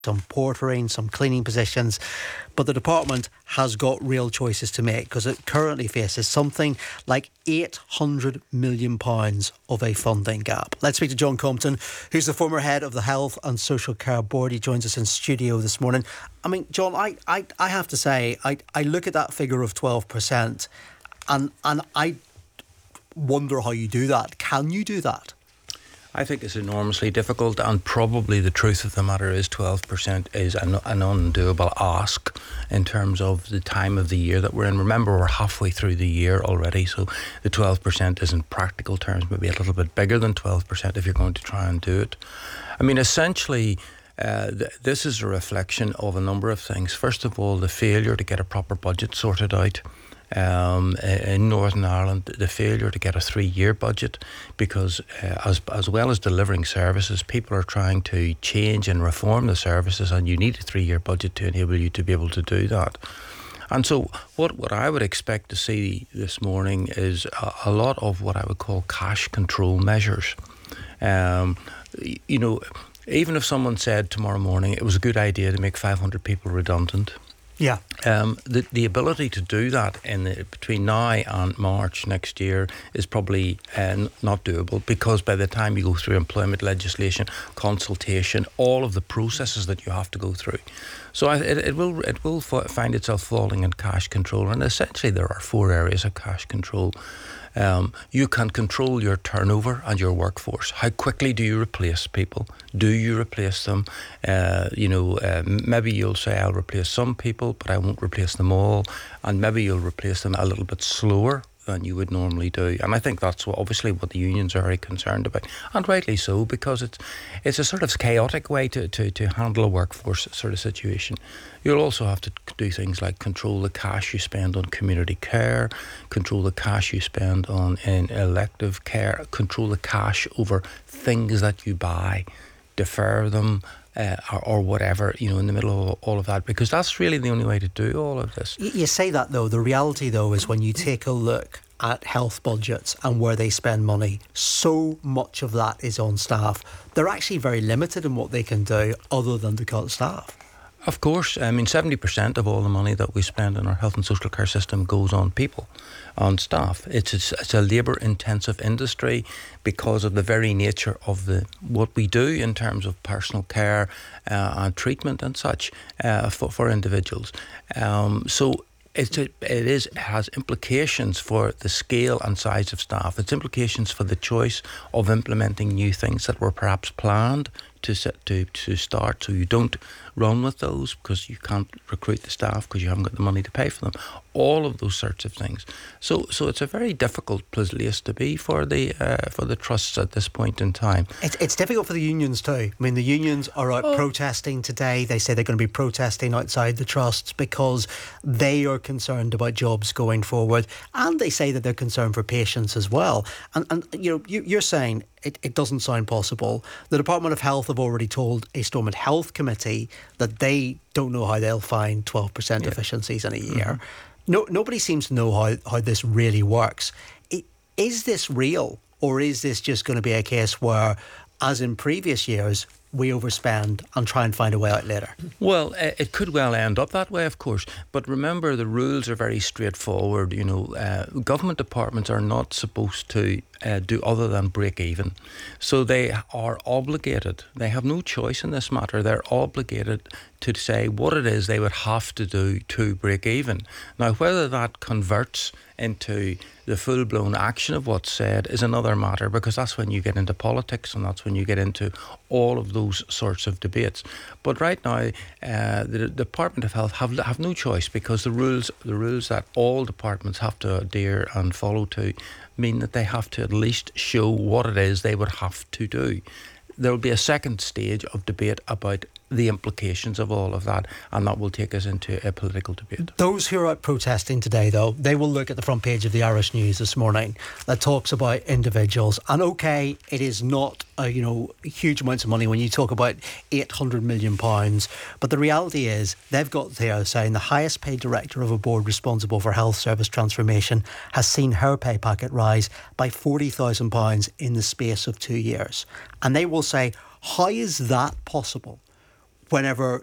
some portering, some cleaning positions, but the department has got real choices to make because it currently faces something like £800 million of a funding gap. Let's speak to John Compton, who's the former head of the Health and Social Care Board. He joins us in studio this morning. I mean, John, I have to say, I look at that figure of 12% and I wonder how you do that. Can you do that? I think it's enormously difficult, and probably the truth of the matter is 12% is an undoable ask in terms of the time of the year that we're in. Remember, we're halfway through the year already, so the 12% is in practical terms maybe a little bit bigger than 12% if you're going to try and do it. I mean, essentially, this is a reflection of a number of things. First of all, the failure to get a proper budget sorted out. In Northern Ireland, the failure to get a 3-year budget, because as well as delivering services, people are trying to change and reform the services, and you need a 3-year budget to enable you to be able to do that. And so what I would expect to see this morning is a lot of what I would call cash control measures. Even if someone said tomorrow morning it was a good idea to make 500 people redundant, yeah. The ability to do that between now and March next year is probably not doable, because by the time you go through employment legislation, consultation, all of the processes that you have to go through. So it will find itself falling in cash control. And essentially there are 4 areas of cash control. You can control your turnover and your workforce. How quickly do you replace people? Do you replace them? Maybe you'll say, I'll replace some people, but I won't replace them all. And maybe you'll replace them a little bit slower than you would normally do. And I think that's obviously what the unions are very concerned about, and rightly so, because it's a sort of chaotic way to handle a workforce sort of situation. You'll also have to do things like control the cash you spend on community care, control the cash you spend in elective care, control the cash over things that you buy, defer them, or whatever, in the middle of all of that, because that's really the only way to do all of this. You say that, though. The reality, though, is when you take a look at health budgets and where they spend money, so much of that is on staff. They're actually very limited in what they can do other than to cut staff. Of course, 70% of all the money that we spend in our health and social care system goes on people, on staff. It's a labour-intensive industry because of the very nature of what we do in terms of personal care and treatment and such for individuals. So it has implications for the scale and size of staff. It's implications for the choice of implementing new things that were perhaps planned to start, so you don't run with those because you can't recruit the staff because you haven't got the money to pay for them. All of those sorts of things. So it's a very difficult place to be for the trusts at this point in time. It's difficult for the unions too. I mean, the unions are out protesting today. They say they're going to be protesting outside the trusts because they are concerned about jobs going forward, and they say that they're concerned for patients as well. And you're saying it doesn't sound possible. The Department of Health have already told a Stormont Health Committee that they don't know how they'll find 12% efficiencies in a year. Mm-hmm. Nobody seems to know how this really works. Is this real, or is this just going to be a case where, as in previous years, we overspend and try and find a way out later? Well, it could well end up that way, of course. But remember, the rules are very straightforward. Government departments are not supposed to do other than break even. So they are obligated. They have no choice in this matter. They're obligated to say what it is they would have to do to break even. Now, whether that converts into the full-blown action of what's said is another matter, because that's when you get into politics and that's when you get into all of those sorts of debates. But right now, the Department of Health have no choice, because the rules that all departments have to adhere and follow to mean that they have to at least show what it is they would have to do. There will be a second stage of debate about the implications of all of that, and that will take us into a political debate. Those who are out protesting today, though, they will look at the front page of the Irish News this morning that talks about individuals. And okay, it is not huge amounts of money when you talk about £800 million, but the reality is they've got there saying the highest paid director of a board responsible for health service transformation has seen her pay packet rise by £40,000 in the space of 2 years. And they will say, how is that possible? whenever